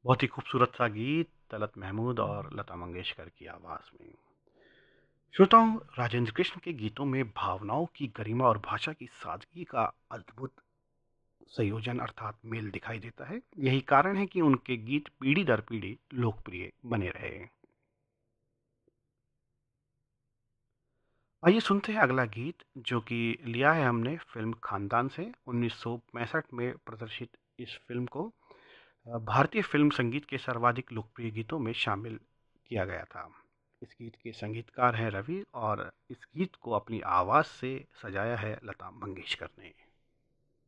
बहुत ही खूबसूरत सा गीत तलत महमूद और लता मंगेशकर की आवाज़ में। श्रोताओं, राजेंद्र कृष्ण के गीतों में भावनाओं की गरिमा और भाषा की सादगी का अद्भुत संयोजन अर्थात मेल दिखाई देता है। यही कारण है कि उनके गीत पीढ़ी दर पीढ़ी लोकप्रिय बने रहे। आइए सुनते हैं अगला गीत जो कि लिया है हमने फिल्म खानदान से 1965 में प्रदर्शित इस फिल्म को भारतीय फिल्म संगीत के सर्वाधिक लोकप्रिय गीतों में शामिल किया गया था। इस गीत के संगीतकार हैं रवि और इस गीत को अपनी आवाज़ से सजाया है लता मंगेशकर ने।